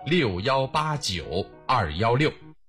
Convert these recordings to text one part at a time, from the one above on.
6189-216。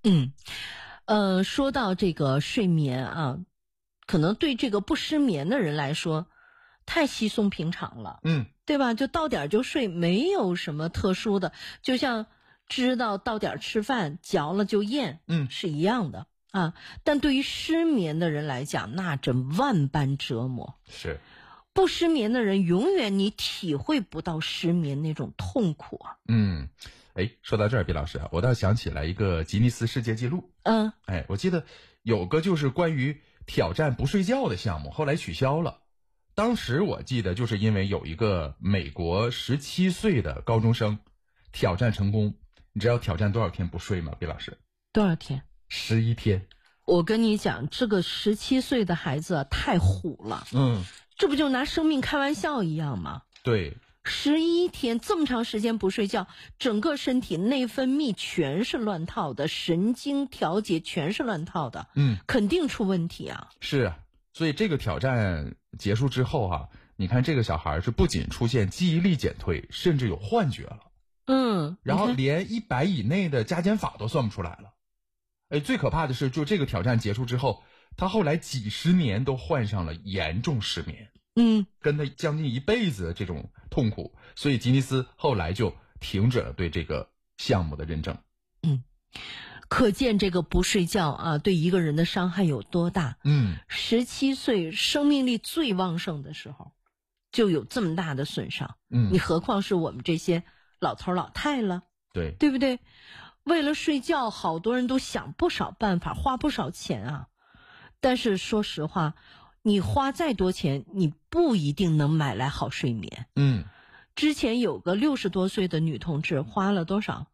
说到这个睡眠啊，可能对这个不失眠的人来说太稀松平常了，对吧？就到点就睡，没有什么特殊的，就像知道到点吃饭，嚼了就咽，是一样的啊。但对于失眠的人来讲，那真万般折磨。 是， 不失眠的人，永远你体会不到失眠那种痛苦啊。 说到这儿，毕老师啊，我倒想起来一个吉尼斯世界纪录。我记得有个就是关于挑战不睡觉的项目，后来取消了。当时我记得就是因为有一个美国17岁的高中生挑战成功。你知道挑战多少天不睡吗，毕老师？ 多少天 ？11天。 我跟你讲，这个17岁的孩子啊，太虎了。这不就拿生命开玩笑一样吗？ 对。 11天这么长时间不睡觉，整个身体内分泌全是乱套的，神经调节全是乱套的，肯定出问题啊。 是啊，所以这个挑战结束之后啊，你看这个小孩是不仅出现记忆力减退，甚至有幻觉了。然后连100以内的加减法都算不出来了。最可怕的是，就这个挑战结束之后，他后来几十年都患上了严重失眠。跟他将近一辈子的这种痛苦，所以吉尼斯后来就停止了对这个项目的认证。 可见这个不睡觉啊，对一个人的伤害有多大。17岁生命力最旺盛的时候，就有这么大的损伤。你何况是我们这些老头老太了，对不对？为了睡觉，好多人都想不少办法，花不少钱啊。但是说实话，你花再多钱，你不一定能买来好睡眠。之前有个60多岁的女同志花了多少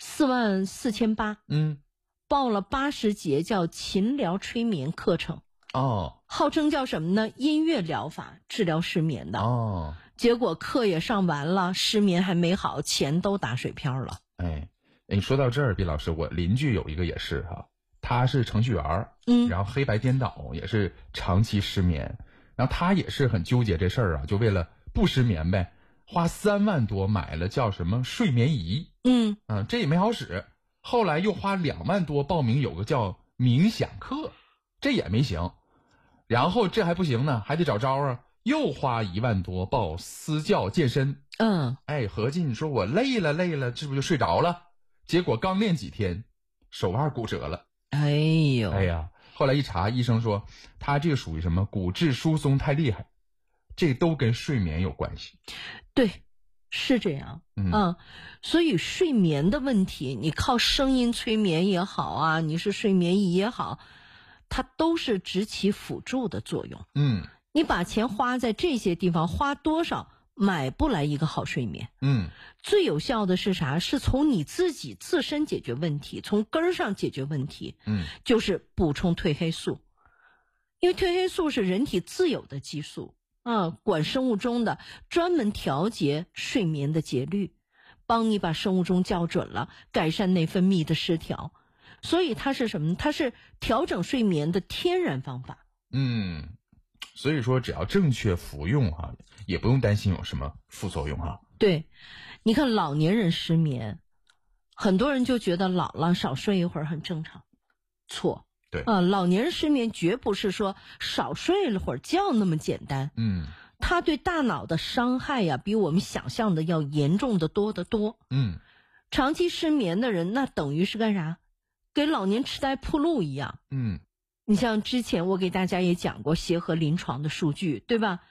？44800。报了80节叫琴疗催眠课程。号称叫什么呢？音乐疗法治疗失眠的。结果课也上完了，失眠还没好，钱都打水漂了。 你说到这儿，毕老师，我邻居有一个也是哈。他是程序员，然后黑白颠倒，也是长期失眠，然后他也是很纠结这事儿啊，就为了不失眠呗，花3万多买了叫什么睡眠仪，这也没好使，后来又花2万多报名有个叫冥想课，这也没行，然后这还不行呢，还得找招啊，又花1万多报私教健身，合计你说我累了，这不就睡着了？结果刚练几天，手腕骨折了。后来一查，医生说他这个属于什么骨质疏松太厉害，这都跟睡眠有关系。 对，是这样。所以睡眠的问题，你靠声音催眠也好啊，你是睡眠仪也好，它都是只起辅助的作用。你把钱花在这些地方，花多少买不来一个好睡眠。最有效的是啥？是从你自己自身解决问题，从根儿上解决问题。就是补充褪黑素，因为褪黑素是人体自有的激素管生物钟的，专门调节睡眠的节律，帮你把生物钟校准了，改善内分泌的失调。所以它是什么？它是调整睡眠的天然方法。 所以说只要正确服用也不用担心有什么副作用对，你看老年人失眠，很多人就觉得老了少睡一会儿很正常，错。 对老年人失眠绝不是说少睡了会儿觉那么简单。它对大脑的伤害呀，比我们想象的要严重的多得多。长期失眠的人，那等于是干啥？给老年痴呆铺路一样。你像之前我给大家也讲过协和临床的数据，对吧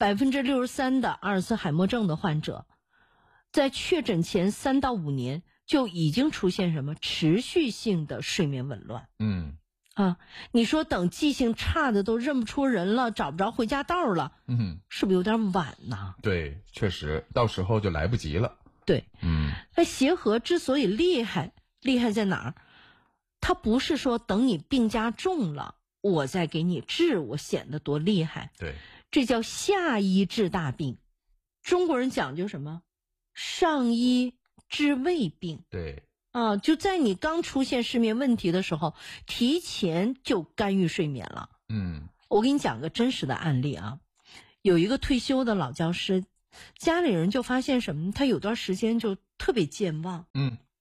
？63%的阿尔茨海默症的患者，在确诊前3到5年就已经出现什么持续性的睡眠紊乱。你说等记性差的都认不出人了，找不着回家道了，是不是有点晚呢？ 对，确实，到时候就来不及了。 对，那协和之所以厉害在哪儿？它不是说等你病加重了，我再给你治，我显得多厉害。 对， 这叫下医治大病。中国人讲究什么？上医治未病。 对。 就在你刚出现失眠问题的时候，提前就干预睡眠了。我给你讲个真实的案例啊，有一个退休的老教师，家里人就发现什么？他有段时间就特别健忘。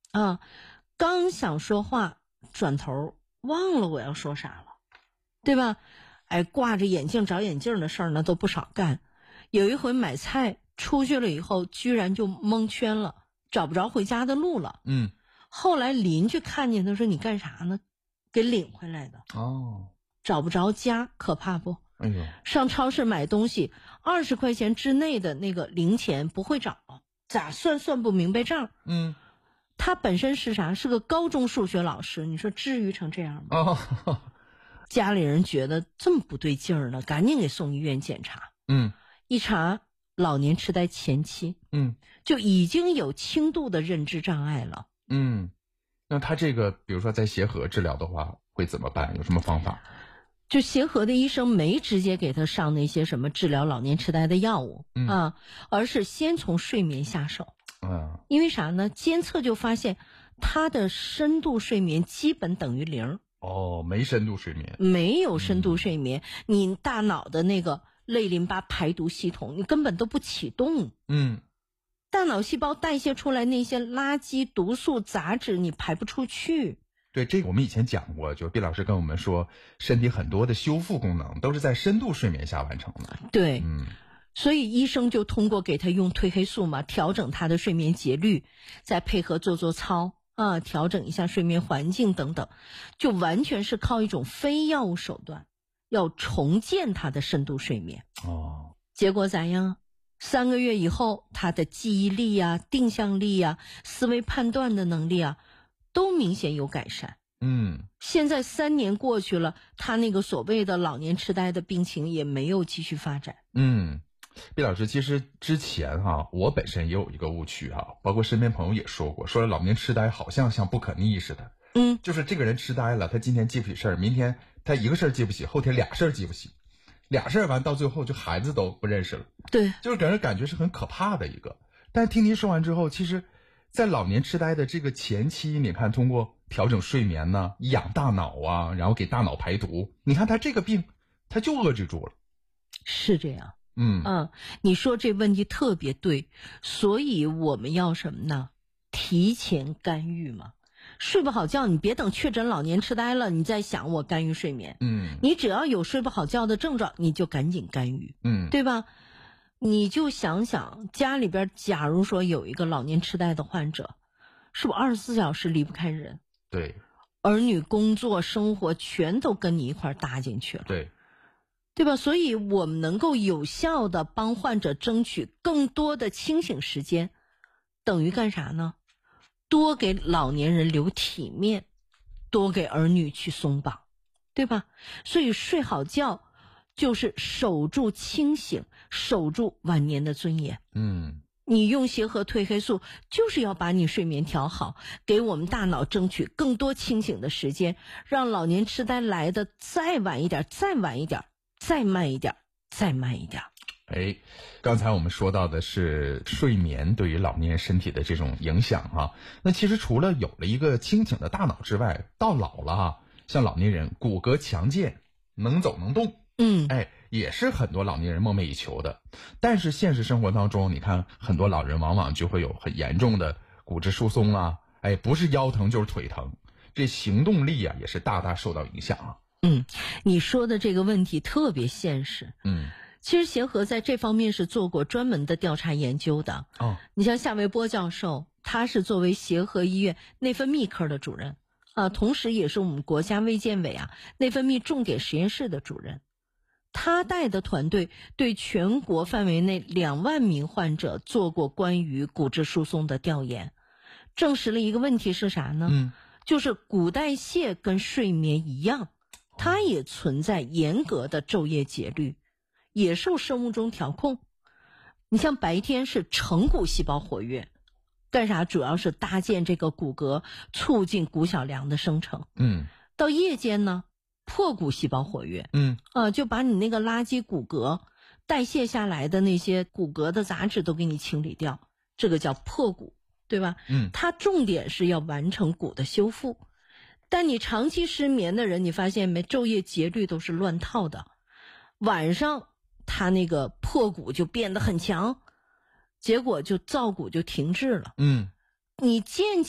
啊，刚想说话，转头忘了我要说啥了，对吧？哎，挂着眼镜找眼镜的事儿呢都不少干。有一回买菜出去了以后，居然就蒙圈了，找不着回家的路了。后来邻居看见他说：“你干啥呢？”给领回来的。找不着家，可怕不？ 哎呦， 上超市买东西，20块钱之内的那个零钱不会找，咋算不明白账。他本身是啥？是个高中数学老师，你说至于成这样吗？家里人觉得这么不对劲儿呢，赶紧给送医院检查。一查老年痴呆前期，就已经有轻度的认知障碍了。 那他这个比如说在协和治疗的话会怎么办？有什么方法？ 就协和的医生没直接给他上那些什么治疗老年痴呆的药物而是先从睡眠下手。因为啥呢？监测就发现他的深度睡眠基本等于0。 没深度睡眠。 没有深度睡眠，你大脑的那个类淋巴排毒系统你根本都不启动。大脑细胞代谢出来那些垃圾、毒素、杂质你排不出去。 对，这个我们以前讲过，就毕老师跟我们说，身体很多的修复功能都是在深度睡眠下完成的。 对，所以医生就通过给他用褪黑素嘛，调整他的睡眠节律，再配合做操调整一下睡眠环境等等，就完全是靠一种非药物手段，要重建他的深度睡眠。结果咋样？3个月以后，他的记忆力啊、定向力啊、思维判断的能力啊，都明显有改善。现在3年过去了，他那个所谓的老年痴呆的病情也没有继续发展。 毕老师，其实之前我本身也有一个误区包括身边朋友也说过，说老年痴呆好像不可逆似的。就是这个人痴呆了，他今天记不起事儿，明天他一个事儿记不起，后天俩事儿记不起。俩事儿完到最后就孩子都不认识了。 对， 就是给人感觉是很可怕的一个。但听您说完之后，其实在老年痴呆的这个前期，你看通过调整睡眠呢，养大脑然后给大脑排毒，你看他这个病他就遏制住了。 是这样。你说这问题特别对，所以我们要什么呢？提前干预嘛。睡不好觉，你别等确诊老年痴呆了，你再想我干预睡眠。你只要有睡不好觉的症状，你就赶紧干预。对吧？你就想想家里边，假如说有一个老年痴呆的患者，是不是24小时离不开人？ 对， 儿女、工作、生活全都跟你一块搭进去了。对吧？所以我们能够有效的帮患者争取更多的清醒时间，等于干啥呢？多给老年人留体面，多给儿女去松绑，对吧？所以睡好觉就是守住清醒，守住晚年的尊严。你用协和褪黑素就是要把你睡眠调好，给我们大脑争取更多清醒的时间，让老年痴呆来的再晚一点，再晚一点，再慢一点，再慢一点。 刚才我们说到的是睡眠对于老年人身体的这种影响那其实除了有了一个清醒的大脑之外，到老了像老年人骨骼强健，能走能动，也是很多老年人梦寐以求的。但是现实生活当中，你看很多老人往往就会有很严重的骨质疏松不是腰疼就是腿疼，这行动力也是大大受到影响你说的这个问题特别现实。其实协和在这方面是做过专门的调查研究的。你像夏维波教授，他是作为协和医院内分泌科的主任同时也是我们国家卫健委内分泌重点实验室的主任。他带的团队对全国范围内2万名患者做过关于骨质疏松的调研，证实了一个问题是啥呢？就是骨代谢跟睡眠一样，它也存在严格的昼夜节律，也受生物钟调控。你像白天是成骨细胞活跃，干啥？主要是搭建这个骨骼，促进骨小梁的生成。到夜间呢，破骨细胞活跃。就把你那个垃圾骨骼代谢下来的那些骨骼的杂质都给你清理掉，这个叫破骨，对吧？它重点是要完成骨的修复。但你长期失眠的人，你发现没？昼夜节律都是乱套的，晚上他那个破骨就变得很强，结果就造骨就停滞了。 你渐